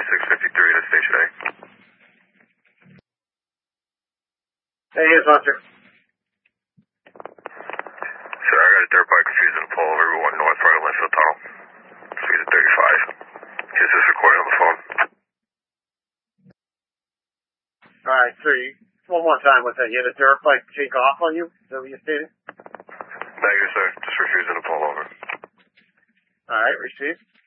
653 to Station A. Hey, here's Hunter. Sir, I got a dirt bike refusing to pull over everyone north right of Linfield Tunnel. Speed of 35. Is this recording on the phone? Alright, sir, one more time with that. You had a dirt bike take off on you? Is that what you stated? Negative, sir. Just refusing to pull over. Alright, received.